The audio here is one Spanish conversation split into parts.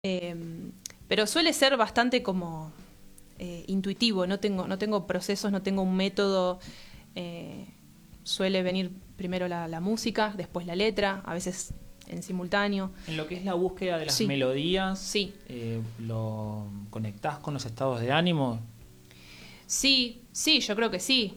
Eh, pero suele ser bastante como intuitivo, no tengo procesos, no tengo un método. eh, Suele venir primero la música, después la letra, a veces en simultáneo. En lo que es la búsqueda de las Sí, melodías, sí, ¿lo conectás con los estados de ánimo? sí, sí, yo creo que sí.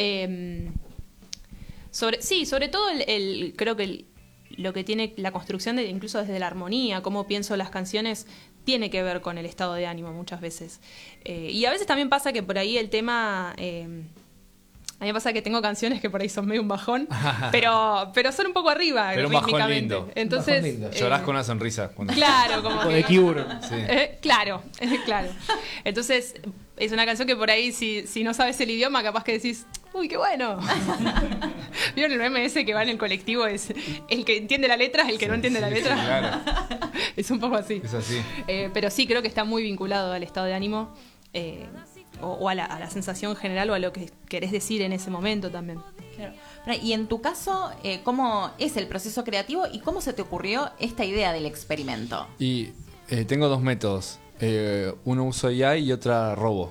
Sobre todo creo que lo que tiene la construcción, incluso desde la armonía, cómo pienso las canciones, tiene que ver con el estado de ánimo muchas veces. Y a veces también pasa que por ahí el tema... a mí me pasa que tengo canciones que por ahí son medio un bajón, pero son un poco arriba Pero un bajón rítmicamente. lindo. Entonces, Un bajón lindo. Llorás con una sonrisa. claro, como O que... de Cure. Sí. Claro, claro. Entonces, es una canción que por ahí, si no sabes el idioma, capaz que decís, uy, qué bueno. ¿Vieron el meme ese que va en el colectivo? Es el que entiende la letra, el que no entiende la letra. Claro, Es un poco así. es así. Pero sí, creo que está muy vinculado al estado de ánimo, o a la sensación general, o a lo que querés decir en ese momento también. Claro. Y en tu caso, ¿cómo es el proceso creativo y cómo se te ocurrió esta idea del experimento? Y tengo dos métodos. Uno uso AI y otra robo.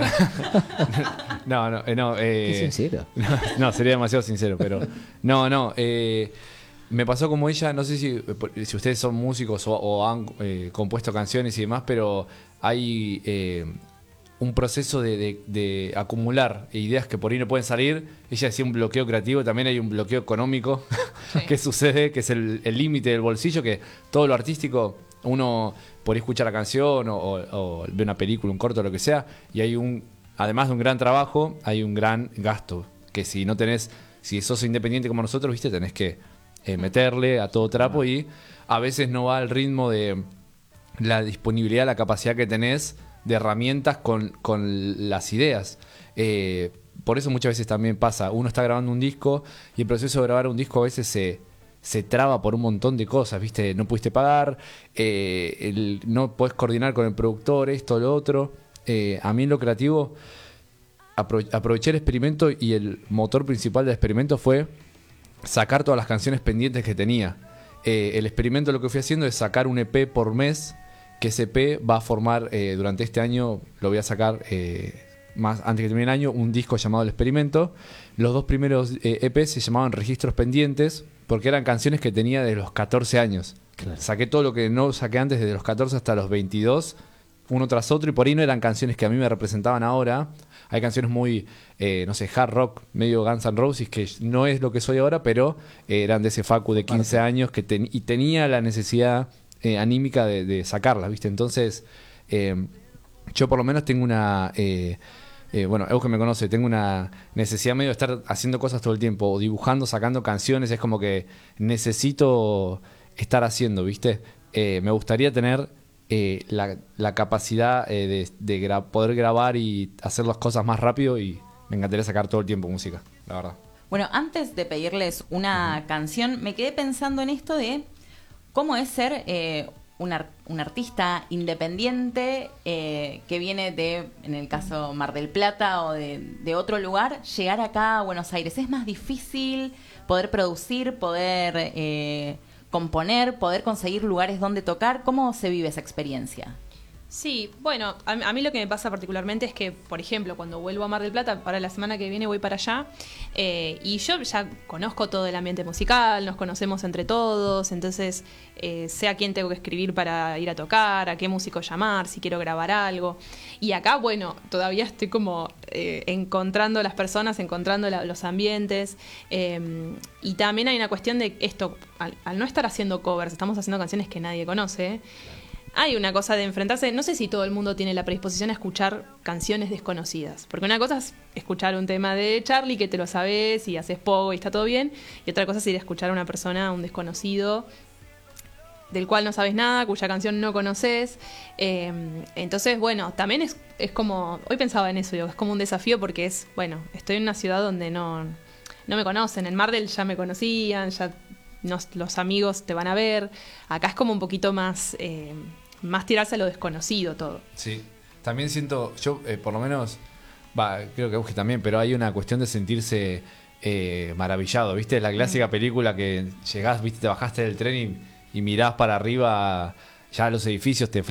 No. Qué sincero. No, sería demasiado sincero, pero... No. Me pasó como ella, no sé si ustedes son músicos o han compuesto canciones y demás, pero hay un proceso de acumular ideas que por ahí no pueden salir. Ella decía un bloqueo creativo, también hay un bloqueo económico que sucede, que es el límite del bolsillo, que todo lo artístico, uno por ahí escucha la canción o ve una película, un corto, lo que sea, y hay además de un gran trabajo, hay un gran gasto, que si sos independiente como nosotros, viste, tenés que meterle a todo trapo y a veces no va al ritmo de la disponibilidad, la capacidad que tenés de herramientas con las ideas. Por eso muchas veces también pasa, uno está grabando un disco y el proceso de grabar un disco a veces se traba por un montón de cosas, ¿viste? No pudiste pagar, no podés coordinar con el productor, esto, lo otro. A mí en lo creativo, aproveché el experimento y el motor principal del experimento fue sacar todas las canciones pendientes que tenía. El experimento lo que fui haciendo es sacar un EP por mes, que ese EP va a formar, durante este año, lo voy a sacar más antes que termine el año, un disco llamado El Experimento. Los dos primeros EP se llamaban Registros Pendientes, porque eran canciones que tenía desde los 14 años. Claro. Saqué todo lo que no saqué antes, desde los 14 hasta los 22, uno tras otro, y por ahí no eran canciones que a mí me representaban ahora. Hay canciones muy, no sé, hard rock, medio Guns N' Roses, que no es lo que soy ahora, pero eran de ese facu de 15 años y tenía la necesidad anímica de sacarlas, ¿viste? Entonces, yo por lo menos tengo bueno, Euge me conoce, tengo una necesidad medio de estar haciendo cosas todo el tiempo, o dibujando, sacando canciones, es como que necesito estar haciendo, ¿viste? Me gustaría tener la capacidad de poder grabar y hacer las cosas más rápido, y me encantaría sacar todo el tiempo música, la verdad. Bueno, antes de pedirles una canción, me quedé pensando en esto de cómo es ser un artista independiente que viene en el caso Mar del Plata o de otro lugar, llegar acá a Buenos Aires. ¿Es más difícil poder producir, poder componer, poder conseguir lugares donde tocar? ¿Cómo se vive esa experiencia? Sí, bueno, a mí lo que me pasa particularmente es que, por ejemplo, cuando vuelvo a Mar del Plata, para la semana que viene voy para allá, y yo ya conozco todo el ambiente musical, nos conocemos entre todos, entonces sé a quién tengo que escribir para ir a tocar, a qué músico llamar, si quiero grabar algo. Y acá, bueno, todavía estoy como encontrando las personas, encontrando los ambientes, y también hay una cuestión de esto, al no estar haciendo covers, estamos haciendo canciones que nadie conoce. Hay una cosa de enfrentarse, no sé si todo el mundo tiene la predisposición a escuchar canciones desconocidas, porque una cosa es escuchar un tema de Charlie que te lo sabes y haces poco y está todo bien, y otra cosa es ir a escuchar a una persona, a un desconocido del cual no sabes nada, cuya canción no conoces. Entonces, bueno, también es como, hoy pensaba en eso, digo, es como un desafío porque estoy en una ciudad donde no me conocen. En Mar del ya me conocían, los amigos te van a ver. Acá es como un poquito más tirarse a lo desconocido todo. Sí, también siento, yo por lo menos, creo que Euge también, pero hay una cuestión de sentirse maravillado, ¿viste? La clásica película que llegás, ¿viste? Te bajaste del tren y mirás para arriba ya los edificios te